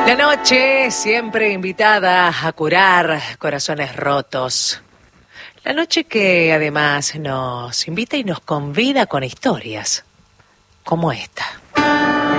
La noche siempre invitada a curar corazones rotos. La noche que además nos invita y nos convida con historias como esta.